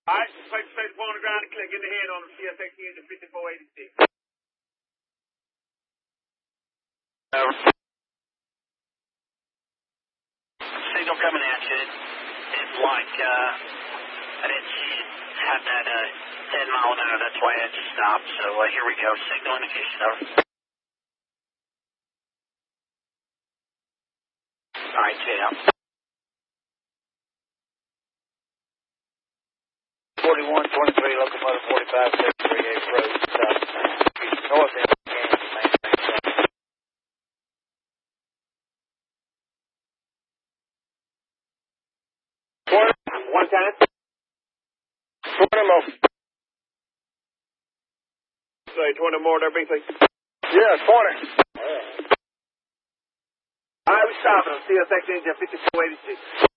All right, place the phone on the ground and click. Get the hand on the CSX engine 5486. Signal coming at you. It's like, I didn't see it have that 10 mile an hour. That's why I had to stop. So here we go. Signal indication, over. All right, JL. 4123, locomotive 4538 road, north end of Kansas, maintain. 1 time. 20 more. Say 20 more there, BC. Yeah, 20. All right, we stopping on CSX engine 5486.